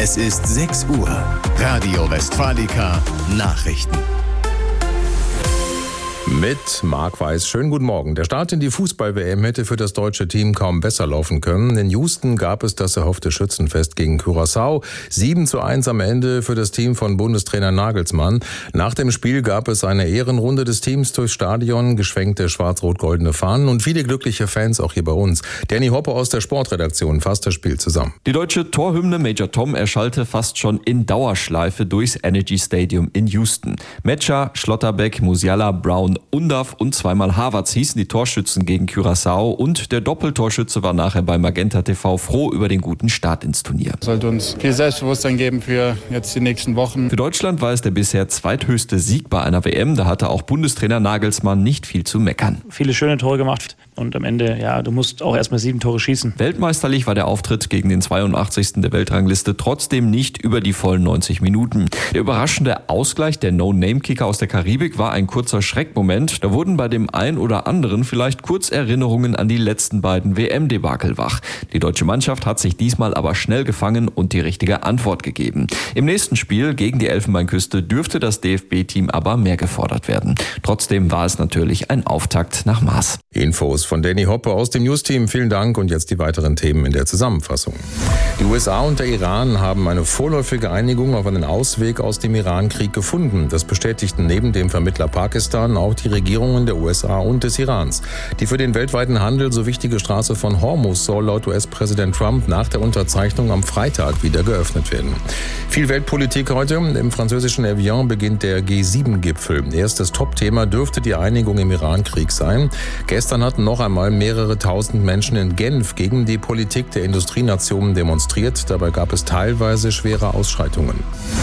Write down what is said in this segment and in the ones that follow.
Es ist 6 Uhr. Radio Westfalica Nachrichten. Mit Marc Weiß. Schönen guten Morgen. Der Start in die Fußball-WM hätte für das deutsche Team kaum besser laufen können. In Houston gab es das erhoffte Schützenfest gegen Curaçao. 7:1 am Ende für das Team von Bundestrainer Nagelsmann. Nach dem Spiel gab es eine Ehrenrunde des Teams durchs Stadion, geschwenkte schwarz-rot-goldene Fahnen und viele glückliche Fans auch hier bei uns. Danny Hoppe aus der Sportredaktion fasst das Spiel zusammen. Die deutsche Torhymne Major Tom erschallte fast schon in Dauerschleife durchs Energy Stadium in Houston. Metscher, Schlotterbeck, Musiala, Brown, Undav und zweimal Havertz hießen die Torschützen gegen Curaçao und der Doppeltorschütze war nachher bei Magenta TV froh über den guten Start ins Turnier. Sollte uns viel Selbstbewusstsein geben für jetzt die nächsten Wochen. Für Deutschland war es der bisher zweithöchste Sieg bei einer WM. Da hatte auch Bundestrainer Nagelsmann nicht viel zu meckern. Viele schöne Tore gemacht und am Ende, du musst auch erstmal 7 Tore schießen. Weltmeisterlich war der Auftritt gegen den 82. der Weltrangliste trotzdem nicht über die vollen 90 Minuten. Der überraschende Ausgleich der No-Name-Kicker aus der Karibik war ein kurzer Schreckmoment. Da wurden bei dem einen oder anderen vielleicht kurz Erinnerungen an die letzten beiden WM-Debakel wach. Die deutsche Mannschaft hat sich diesmal aber schnell gefangen und die richtige Antwort gegeben. Im nächsten Spiel gegen die Elfenbeinküste dürfte das DFB-Team aber mehr gefordert werden. Trotzdem war es natürlich ein Auftakt nach Maß. Infos von Danny Hoppe aus dem News-Team. Vielen Dank und jetzt die weiteren Themen in der Zusammenfassung. Die USA und der Iran haben eine vorläufige Einigung auf einen Ausweg aus dem Iran-Krieg gefunden. Das bestätigten neben dem Vermittler Pakistan auch die Regierungen der USA und des Irans. Die für den weltweiten Handel so wichtige Straße von Hormuz soll laut US-Präsident Trump nach der Unterzeichnung am Freitag wieder geöffnet werden. Viel Weltpolitik heute. Im französischen Evian beginnt der G7-Gipfel. Erstes Topthema dürfte die Einigung im Iran-Krieg sein. Gestern hatten noch einmal mehrere tausend Menschen in Genf gegen die Politik der Industrienationen demonstriert. Dabei gab es teilweise schwere Ausschreitungen.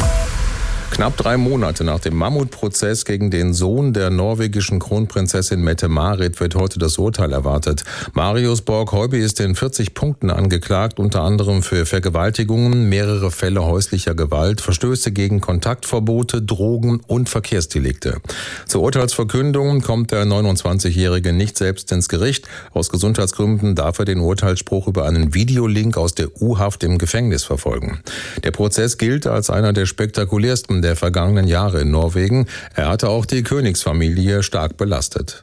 Knapp 3 Monate nach dem Mammutprozess gegen den Sohn der norwegischen Kronprinzessin Mette-Marit wird heute das Urteil erwartet. Marius Borg-Heuby ist in 40 Punkten angeklagt, unter anderem für Vergewaltigungen, mehrere Fälle häuslicher Gewalt, Verstöße gegen Kontaktverbote, Drogen und Verkehrsdelikte. Zur Urteilsverkündung kommt der 29-Jährige nicht selbst ins Gericht. Aus Gesundheitsgründen darf er den Urteilsspruch über einen Videolink aus der U-Haft im Gefängnis verfolgen. Der Prozess gilt als einer der spektakulärsten der vergangenen Jahre in Norwegen. Er hatte auch die Königsfamilie stark belastet.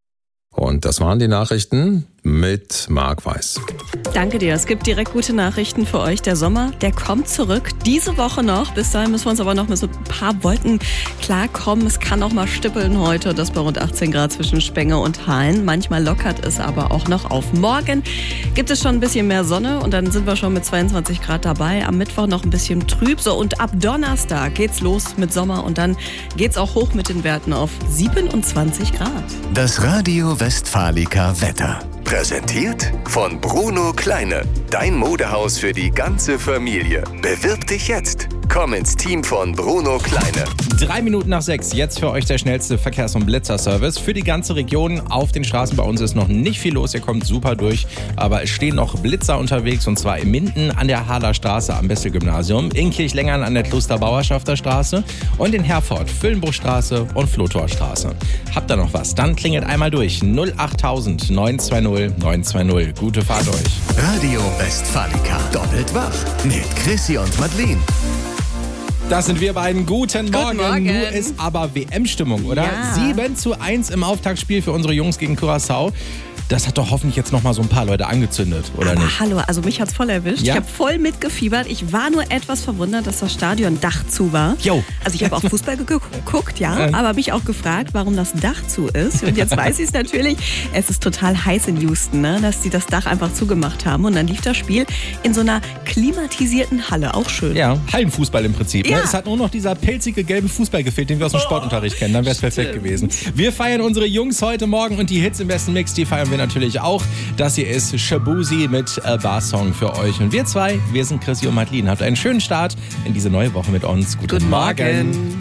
Und das waren die Nachrichten mit Marc Weiß. Danke dir. Es gibt direkt gute Nachrichten für euch. Der Sommer, der kommt zurück. Diese Woche noch. Bis dahin müssen wir uns aber noch mit so ein paar Wolken klarkommen. Es kann auch mal stippeln heute. Das bei rund 18 Grad zwischen Spenge und Hain. Manchmal lockert es aber auch noch auf. Morgen gibt es schon ein bisschen mehr Sonne und dann sind wir schon mit 22 Grad dabei. Am Mittwoch noch ein bisschen trüb. So, und ab Donnerstag geht's los mit Sommer und dann geht's auch hoch mit den Werten auf 27 Grad. Das Radio Westfalica Wetter. Präsentiert von Bruno Kleine. Dein Modehaus für die ganze Familie. Bewirb dich jetzt. Komm ins Team von Bruno Kleine. 3 Minuten nach 6. Jetzt für euch der schnellste Verkehrs- und Blitzerservice für die ganze Region. Auf den Straßen bei uns ist noch nicht viel los. Ihr kommt super durch. Aber es stehen noch Blitzer unterwegs. Und zwar in Minden an der Hader Straße am Bessel-Gymnasium. In Kirchlengern an der Klosterbauerschafter Straße. Und in Herford, Füllenbruchstraße und Flotorstraße. Habt ihr noch was? Dann klingelt einmal durch. 08000 920 920. Gute Fahrt euch. Radio Westfalica. Doppelt wach. Mit Chrissy und Madeleine. Das sind wir beiden. Guten Morgen. Morgen. Nur ist aber WM-Stimmung, oder? Ja. 7:1 im Auftaktspiel für unsere Jungs gegen Curaçao. Das hat doch hoffentlich jetzt noch mal so ein paar Leute angezündet, oder aber nicht? Hallo, also mich hat's voll erwischt. Ja? Ich habe voll mitgefiebert. Ich war nur etwas verwundert, dass das Stadion-Dach zu war. Jo. Also ich habe auch Fußball geguckt, ja, aber mich auch gefragt, warum das Dach zu ist. Und jetzt weiß ich es natürlich. Es ist total heiß in Houston, ne, dass sie das Dach einfach zugemacht haben. Und dann lief das Spiel in so einer klimatisierten Halle. Auch schön. Ja, Hallenfußball im Prinzip. Ja. Ne? Es hat nur noch dieser pelzige gelbe Fußball gefehlt, den wir aus dem Sportunterricht kennen. Dann wäre es perfekt gewesen. Wir feiern unsere Jungs heute Morgen und die Hits im besten Mix, die feiern wir natürlich auch. Das hier ist Shabuzi mit Bar-Song für euch. Und wir zwei, wir sind Chrissy und Madeleine. Habt einen schönen Start in diese neue Woche mit uns. Guten Morgen.